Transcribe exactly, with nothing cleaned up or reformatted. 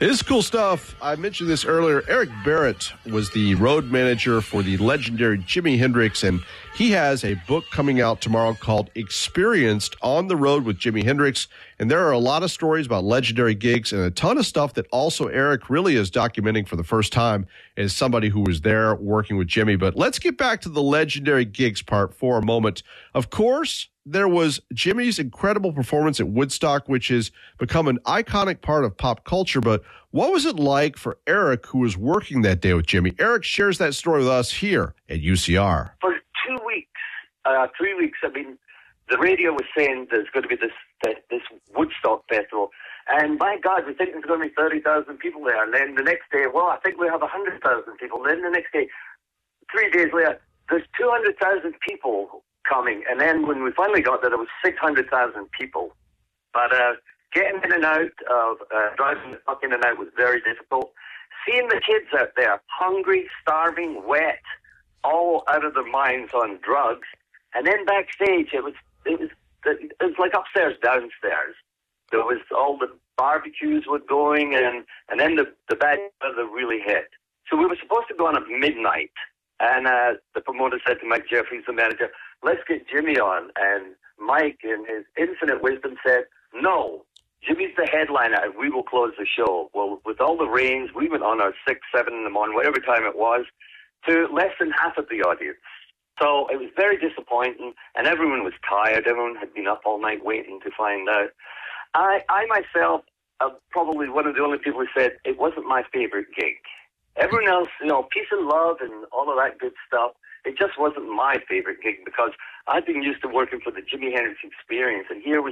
It is cool stuff. I mentioned this earlier. Eric Barrett was the road manager for the legendary Jimi Hendrix, and he has a book coming out tomorrow called Experienced on the Road with Jimi Hendrix. And there are a lot of stories about legendary gigs and a ton of stuff that also Eric really is documenting for the first time as somebody who was there working with Jimi. But let's get back to the legendary gigs part for a moment. Of course, there was Jimi's incredible performance at Woodstock, which has become an iconic part of pop culture. But what was it like for Eric, who was working that day with Jimi? Eric shares that story with us here at U C R. For two weeks, uh, three weeks, I mean, the radio was saying there's going to be this this Woodstock festival. And my God, we think there's going to be thirty thousand people there. And then the next day, well, I think we have one hundred thousand people. And then the next day, three days later, there's two hundred thousand people coming. And then when we finally got there, there was six hundred thousand people. But uh, getting in and out of, uh, driving the truck in and out was very difficult. Seeing the kids out there, hungry, starving, wet, all out of their minds on drugs. And then backstage, it was, it was, it was like upstairs, downstairs. There was all the barbecues were going, and, and then the, the bad weather really hit. So we were supposed to go on at midnight. And uh, the promoter said to Mike Jeffries, the manager, let's get Jimi on. And Mike, in his infinite wisdom, said, no, Jimmy's the headliner, and we will close the show. Well, with all the rains, we went on our six, seven in the morning, whatever time it was, to less than half of the audience. So it was very disappointing, and everyone was tired. Everyone had been up all night waiting to find out. I, I myself, uh, probably one of the only people who said it wasn't my favorite gig. Everyone else, you know, peace and love and all of that good stuff, it just wasn't my favorite gig because I'd been used to working for the Jimi Hendrix Experience, and here was